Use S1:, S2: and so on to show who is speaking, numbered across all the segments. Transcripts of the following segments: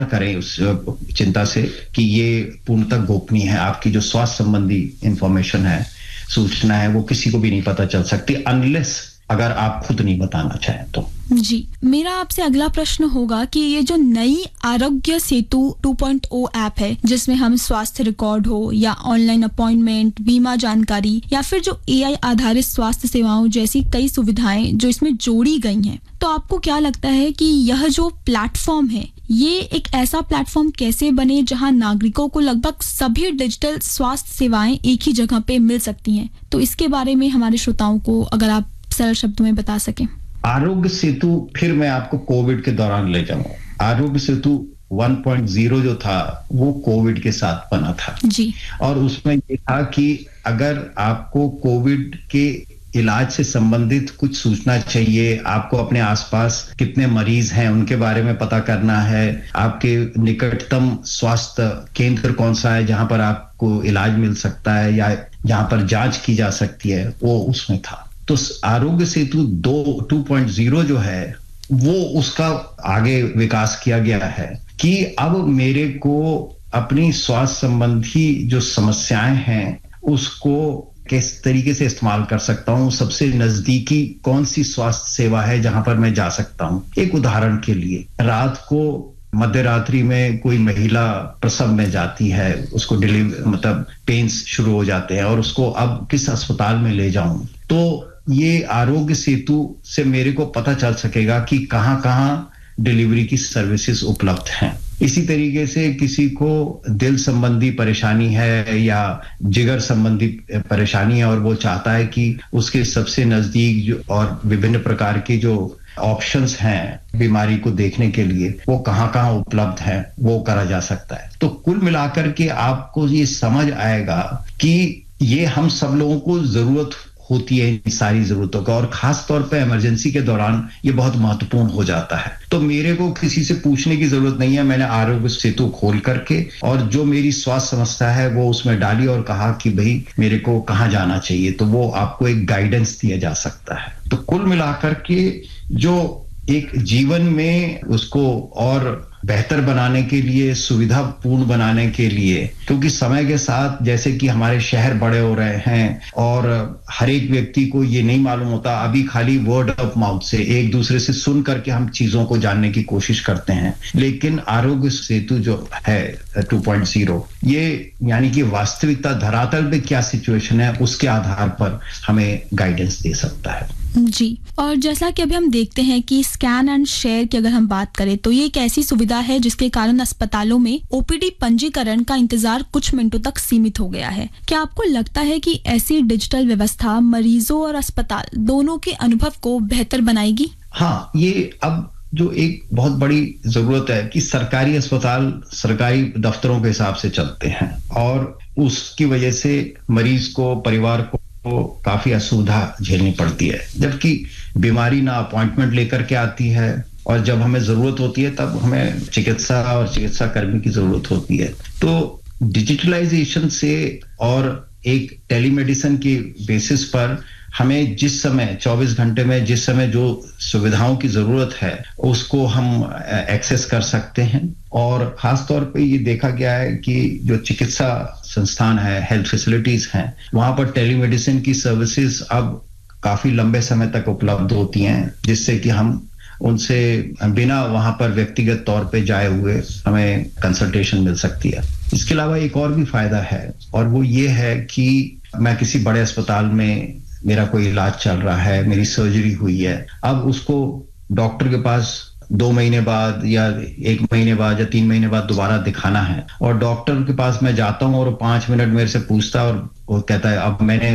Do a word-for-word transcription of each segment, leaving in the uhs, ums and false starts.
S1: करें उस चिंता से कि ये पूर्णतः गोपनीय है। आपकी जो स्वास्थ्य संबंधी इंफॉर्मेशन है, सूचना है, वो किसी को भी नहीं पता चल सकती अनलेस अगर आप खुद नहीं बताना चाहें तो।
S2: जी, मेरा आपसे अगला प्रश्न होगा कि ये जो नई आरोग्य सेतु टू पॉइंट ओ ऐप है, जिसमें हम स्वास्थ्य रिकॉर्ड हो या ऑनलाइन अपॉइंटमेंट, बीमा जानकारी या फिर जो एआई आधारित स्वास्थ्य सेवाओं जैसी कई सुविधाएं जो इसमें जोड़ी गई हैं, तो आपको क्या लगता है कि यह जो प्लेटफॉर्म है, ये एक ऐसा प्लेटफॉर्म कैसे बने जहां नागरिकों को लगभग सभी डिजिटल स्वास्थ्य सेवाएं एक ही जगह पे मिल सकती हैं? तो इसके बारे में हमारे श्रोताओं को अगर आप सरल शब्दों में बता सकें।
S1: आरोग्य सेतु, फिर मैं आपको कोविड के दौरान ले जाऊंगा। Aarogya Setu one point zero जो था वो कोविड के साथ बना था
S2: जी।
S1: और उसमें ये था कि अगर आपको कोविड के इलाज से संबंधित कुछ सूचना चाहिए, आपको अपने आसपास कितने मरीज हैं उनके बारे में पता करना है, आपके निकटतम स्वास्थ्य केंद्र कौन सा है जहां पर आपको इलाज मिल सकता है या जहां पर जांच की जा सकती है, वो उसमें था। तो आरोग्य सेतु दो टू पॉइंट ज़ीरो जो है वो उसका आगे विकास किया गया है कि अब मेरे को अपनी स्वास्थ्य संबंधी जो समस्याएं हैं उसको किस तरीके से इस्तेमाल कर सकता हूं, सबसे नजदीकी कौन सी स्वास्थ्य सेवा है जहां पर मैं जा सकता हूं। एक उदाहरण के लिए, रात को मध्य रात्रि में कोई महिला प्रसव में जाती है, उसको डिलीवरी मतलब पेन्स शुरू हो जाते हैं और उसको अब किस अस्पताल में ले जाऊं, तो ये आरोग्य सेतु से मेरे को पता चल सकेगा कि कहां कहां डिलीवरी की सर्विसेज उपलब्ध हैं। इसी तरीके से किसी को दिल संबंधी परेशानी है या जिगर संबंधी परेशानी है और वो चाहता है कि उसके सबसे नजदीक जो और विभिन्न प्रकार की जो ऑप्शंस हैं बीमारी को देखने के लिए वो कहां कहां उपलब्ध हैं, वो करा जा सकता है। तो कुल मिलाकर के आपको ये समझ आएगा कि ये हम सब लोगों को जरूरत होती है इन सारी जरूरतों का, और खास तौर पे इमरजेंसी के दौरान ये बहुत महत्वपूर्ण हो जाता है। तो मेरे को किसी से पूछने की जरूरत नहीं है, मैंने आरोग्य सेतु खोल करके और जो मेरी स्वास्थ्य समस्या है वो उसमें डाली और कहा कि भाई मेरे को कहाँ जाना चाहिए, तो वो आपको एक गाइडेंस दिया जा सकता है। तो कुल मिलाकर के जो एक जीवन में उसको और बेहतर बनाने के लिए, सुविधापूर्ण बनाने के लिए, क्योंकि समय के साथ जैसे कि हमारे शहर बड़े हो रहे हैं और हर एक व्यक्ति को ये नहीं मालूम होता, अभी खाली वर्ड ऑफ माउथ से एक दूसरे से सुन करके हम चीजों को जानने की कोशिश करते हैं। लेकिन आरोग्य सेतु जो है टू पॉइंट ज़ीरो, ये यानी कि वास्तविकता धरातल पे क्या सिचुएशन है उसके आधार पर हमें गाइडेंस दे सकता है।
S2: जी, और जैसा कि अभी हम देखते हैं कि स्कैन एंड शेयर की अगर हम बात करें तो ये एक ऐसी सुविधा है जिसके कारण अस्पतालों में ओपीडी पंजीकरण का इंतजार कुछ मिनटों तक सीमित हो गया है। क्या आपको लगता है कि ऐसी डिजिटल व्यवस्था मरीजों और अस्पताल दोनों के अनुभव को बेहतर बनाएगी?
S1: हाँ, ये अब जो एक बहुत बड़ी जरूरत है कि सरकारी अस्पताल सरकारी दफ्तरों के हिसाब से चलते हैं और उसकी वजह से मरीज को, परिवार को तो काफी असुविधा झेलनी पड़ती है, जबकि बीमारी ना अपॉइंटमेंट लेकर के आती है और जब हमें जरूरत होती है तब हमें चिकित्सा और चिकित्सा कर्मी की जरूरत होती है। तो डिजिटलाइजेशन से और एक टेलीमेडिसिन के बेसिस पर हमें जिस समय चौबीस घंटे में जिस समय जो सुविधाओं की जरूरत है उसको हम एक्सेस कर सकते हैं। और खास तौर पे ये देखा गया है कि जो चिकित्सा संस्थान है, हेल्थ फैसिलिटीज हैं, वहां पर टेलीमेडिसिन की सर्विसेज अब काफी लंबे समय तक उपलब्ध होती हैं, जिससे कि हम उनसे बिना वहां पर व्यक्तिगत तौर पे जाए हुए हमें कंसल्टेशन मिल सकती है। इसके अलावा एक और भी फायदा है और वो ये है कि मैं किसी बड़े अस्पताल में मेरा कोई इलाज चल रहा है, मेरी सर्जरी हुई है, अब उसको डॉक्टर के पास दो महीने बाद या एक महीने बाद या तीन महीने बाद दोबारा दिखाना है और डॉक्टर के पास मैं जाता हूं और पांच मिनट मेरे से पूछता है और वो कहता है अब मैंने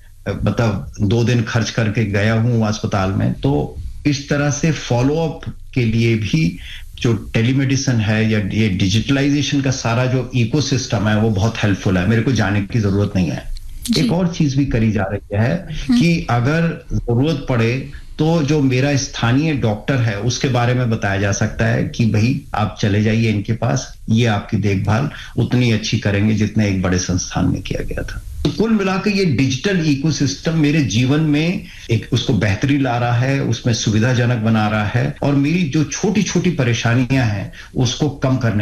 S1: मतलब दो दिन खर्च करके गया हूं अस्पताल में। तो इस तरह से फॉलो अप के लिए भी जो टेलीमेडिसिन है या ये डिजिटलाइजेशन का सारा जो इकोसिस्टम है वो बहुत हेल्पफुल है, मेरे को जाने की जरूरत नहीं है। एक और चीज भी करी जा रही है कि अगर जरूरत पड़े तो तो जो मेरा स्थानीय डॉक्टर है उसके बारे में बताया जा सकता है कि भाई आप चले जाइए इनके पास, ये आपकी देखभाल उतनी अच्छी करेंगे जितने एक बड़े संस्थान में किया गया था। तो कुल मिलाकर ये डिजिटल इकोसिस्टम मेरे जीवन में एक उसको बेहतरी ला रहा है, उसमें सुविधाजनक बना रहा है और मेरी जो छोटी छोटी परेशानियां हैं उसको कम करने